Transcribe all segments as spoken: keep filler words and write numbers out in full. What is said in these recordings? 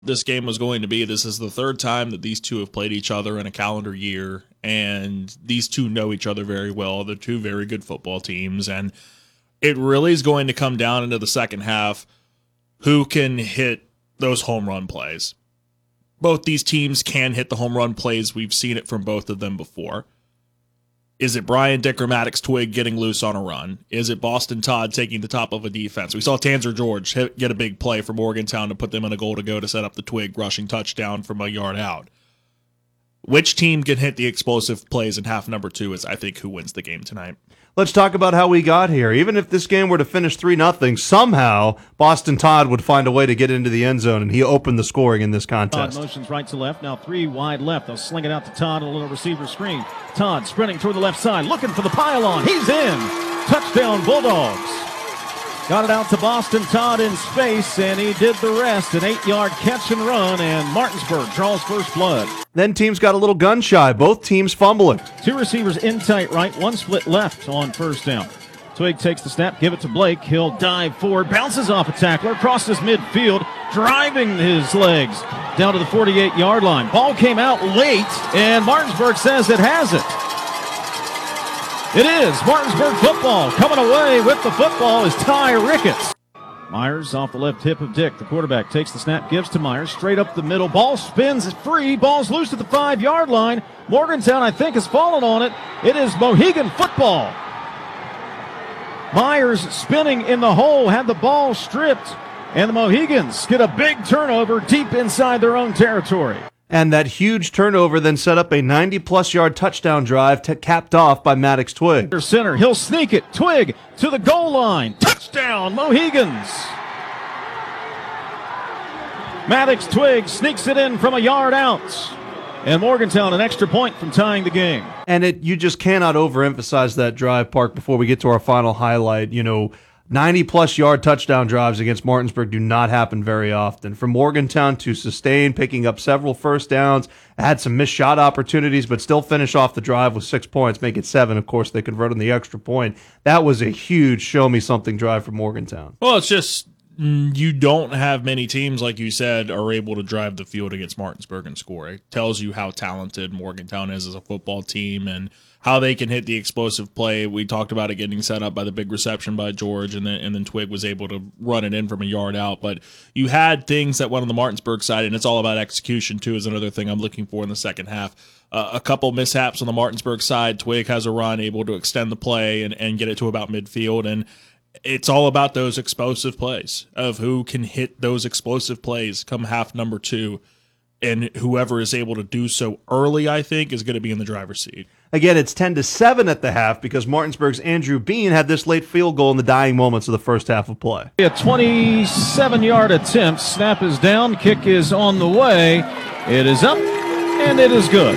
this game was going to be. This is the third time that these two have played each other in a calendar year, and these two know each other very well. They're two very good football teams, and it really is going to come down into the second half who can hit those home run plays. Both these teams can hit the home run plays. We've seen it from both of them before. Is it Brian Dick or Maddox Twig getting loose on a run? Is it Boston Todd taking the top of a defense? We saw Tanzer George hit, get a big play for Morgantown to put them in a goal to go to set up the Twig rushing touchdown from a yard out. Which team can hit the explosive plays in half number two is, I think, who wins the game tonight. Let's talk about how we got here. Even if this game were to finish three nothing, somehow Boston Todd would find a way to get into the end zone, and he opened the scoring in this contest. Todd motions right to left. Now three wide left. They'll sling it out to Todd, a little receiver screen. Todd sprinting toward the left side, looking for the pylon. He's in. Touchdown, Bulldogs. Got it out to Boston Todd in space, and he did the rest. An eight-yard catch and run, and Martinsburg draws first blood. Then teams got a little gun shy. Both teams fumbling. Two receivers in tight right, one split left on first down. Twig takes the snap, give it to Blake. He'll dive forward, bounces off a tackler, crosses midfield, driving his legs down to the forty-eight-yard line. Ball came out late, and Martinsburg says it has it. It is Martinsburg football. Coming away with the football is Ty Ricketts. Myers off the left hip of Dick. The quarterback takes the snap, gives to Myers. Straight up the middle. Ball spins free. Ball's loose at the five-yard line. Morgantown, I think, has fallen on it. It is Mohegan football. Myers spinning in the hole, had the ball stripped, and the Mohegans get a big turnover deep inside their own territory. And that huge turnover then set up a ninety-plus yard touchdown drive t- capped off by Maddox Twig. Center, he'll sneak it. Twig to the goal line. Touchdown, Mohegans. Maddox Twig sneaks it in from a yard out. And Morgantown an extra point from tying the game. And it you just cannot overemphasize that drive, Park, before we get to our final highlight. You know, ninety-plus yard touchdown drives against Martinsburg do not happen very often. For Morgantown to sustain, picking up several first downs, had some missed shot opportunities, but still finish off the drive with six points, make it seven. Of course, they convert on the extra point. That was a huge show-me-something drive for Morgantown. Well, it's just you don't have many teams, like you said, are able to drive the field against Martinsburg and score. It tells you how talented Morgantown is as a football team and how they can hit the explosive play. We talked about it getting set up by the big reception by George, and then and then Twig was able to run it in from a yard out. But you had things that went on the Martinsburg side, and it's all about execution, too, is another thing I'm looking for in the second half. Uh, a couple mishaps on the Martinsburg side. Twig has a run, able to extend the play and, and get it to about midfield, and it's all about those explosive plays of who can hit those explosive plays come half number two, and whoever is able to do so early, I think, is going to be in the driver's seat. Again, it's ten to seven at the half because Martinsburg's Andrew Bean had this late field goal in the dying moments of the first half of play. A twenty-seven-yard attempt. Snap is down. Kick is on the way. It is up, and it is good.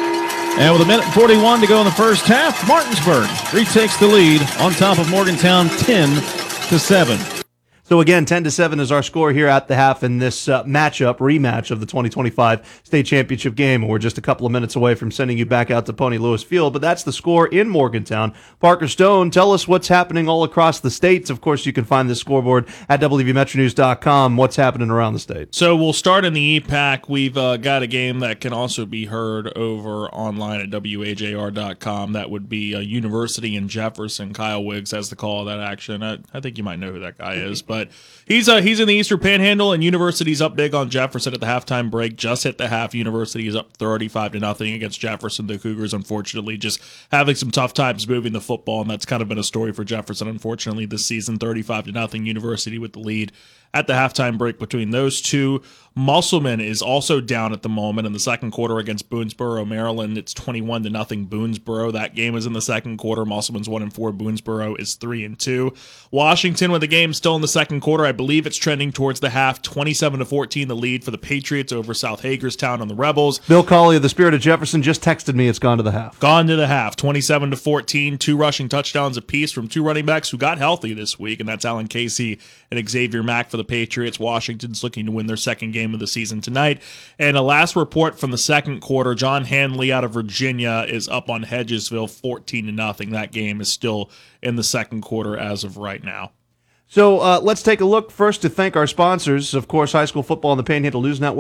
And with a minute forty-one to go in the first half, Martinsburg retakes the lead on top of Morgantown ten to seven. So again, ten to seven is our score here at the half in this uh, matchup, rematch of the twenty twenty-five state championship game. We're just a couple of minutes away from sending you back out to Pony Lewis Field, but that's the score in Morgantown. Parker Stone, tell us what's happening all across the states. Of course, you can find this scoreboard at W V Metro News dot com. What's happening around the state? So we'll start in the E PAC. We've uh, got a game that can also be heard over online at W H A R dot com. That would be uh, University in Jefferson. Kyle Wiggs has the call of that action. I, I think you might know who that guy is, but he's uh, he's in the Eastern Panhandle, and University's up big on Jefferson at the halftime break. Just hit the half. University is up thirty-five to nothing against Jefferson. The Cougars, unfortunately, just having some tough times moving the football, and that's kind of been a story for Jefferson, unfortunately, this season. thirty-five to nothing. University with the lead at the halftime break between those two. Musselman is also down at the moment in the second quarter against Boonesboro, Maryland. It's twenty-one to nothing Boonesboro. That game is in the second quarter. Musselman's one and four. Boonesboro is three and two. Washington with the game still in the second quarter. I believe it's trending towards the half. twenty-seven to fourteen, the lead for the Patriots over South Hagerstown on the Rebels. Bill Colley of the Spirit of Jefferson just texted me it's gone to the half. Gone to the half. twenty-seven to fourteen. Two rushing touchdowns apiece from two running backs who got healthy this week, and that's Alan Casey and Xavier Mack for the Patriots. Washington's looking to win their second game of the season tonight. And a last report from the second quarter, John Hanley out of Virginia is up on Hedgesville fourteen to nothing. That game is still in the second quarter as of right now. So uh, let's take a look first to thank our sponsors. Of course, High School Football and the Panhandle News Network.